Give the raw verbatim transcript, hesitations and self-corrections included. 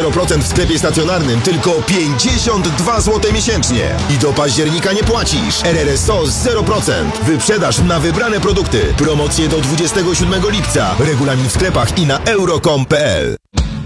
zero procent w sklepie stacjonarnym tylko pięćdziesiąt dwa złote miesięcznie. I do października nie płacisz. R R S O zero procent. Wyprzedaż na wybrane produkty. Promocje do dwudziestego siódmego lipca. Regulamin w sklepach i na euro kropka com kropka p l.